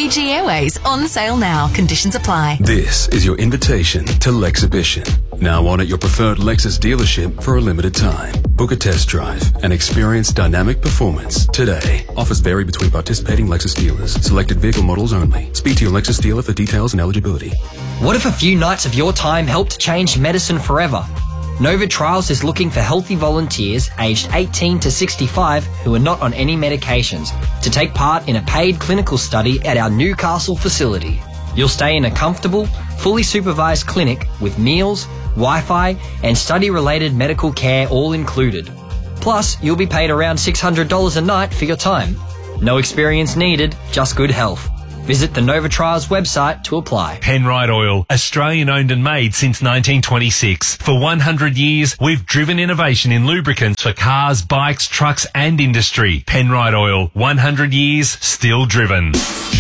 Fiji Airways on sale now. Conditions apply. This is your invitation to Lexhibition. Now on at your preferred Lexus dealership for a limited time. Book a test drive and experience dynamic performance today. Offers vary between participating Lexus dealers. Selected vehicle models only. Speak to your Lexus dealer for details and eligibility. What if a few nights of your time helped change medicine forever? Nova Trials is looking for healthy volunteers aged 18 to 65 who are not on any medications to take part in a paid clinical study at our Newcastle facility. You'll stay in a comfortable, fully supervised clinic with meals, Wi-Fi and study-related medical care all included. Plus, you'll be paid around $600 a night for your time. No experience needed, just good health. Visit the Nova Trials website to apply. Penrite Oil, Australian owned and made since 1926. For 100 years, we've driven innovation in lubricants for cars, bikes, trucks and industry. Penrite Oil, 100 years, still driven.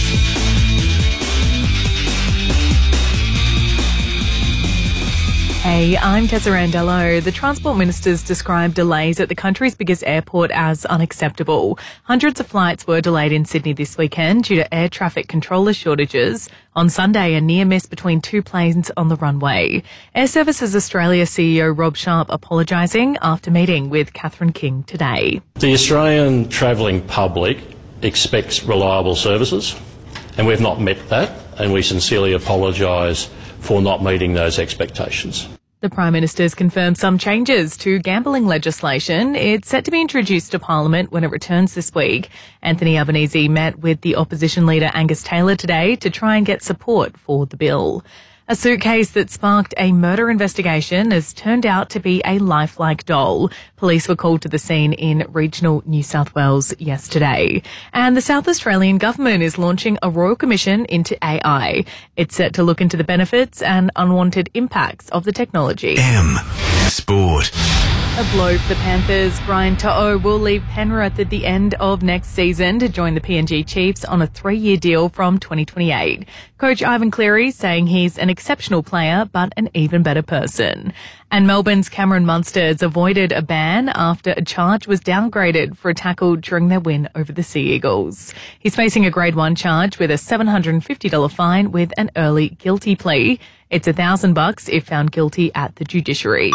Hey, I'm Tessa Randello. The Transport Ministers described delays at the country's biggest airport as unacceptable. Hundreds of flights were delayed in Sydney this weekend due to air traffic controller shortages. On Sunday, a near miss between two planes on the runway. Air Services Australia CEO Rob Sharp apologising after meeting with Catherine King today. The Australian travelling public expects reliable services, and we've not met that, and we sincerely apologise for not meeting those expectations. The Prime Minister's confirmed some changes to gambling legislation. It's set to be introduced to Parliament when it returns this week. Anthony Albanese met with the opposition leader Angus Taylor today to try and get support for the bill. A suitcase that sparked a murder investigation has turned out to be a lifelike doll. Police were called to the scene in regional New South Wales yesterday. And the South Australian government is launching a royal commission into AI. It's set to look into the benefits and unwanted impacts of the technology. M Sport. A blow for the Panthers. Brian To'o will leave Penrith at the end of next season to join the PNG Chiefs on a 3-year deal from 2028. Coach Ivan Cleary saying he's an exceptional player but an even better person. And Melbourne's Cameron Munster has avoided a ban after a charge was downgraded for a tackle during their win over the Sea Eagles. He's facing a Grade 1 charge with a $750 fine with an early guilty plea. It's $1,000 if found guilty at the judiciary.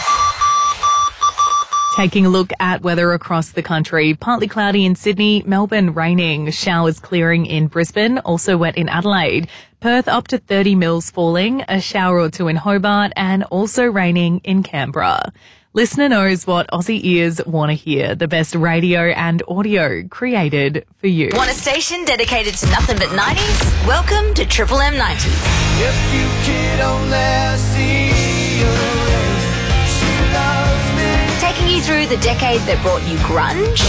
Taking a look at weather across the country. Partly cloudy in Sydney, Melbourne raining, showers clearing in Brisbane, also wet in Adelaide. Perth up to 30 mils falling, a shower or two in Hobart and also raining in Canberra. Listener knows what Aussie ears want to hear. The best radio and audio created for you. Want a station dedicated to nothing but 90s? Welcome to Triple M 90s. If you could only see her, she loves me. Taking you through the decade that brought you grunge,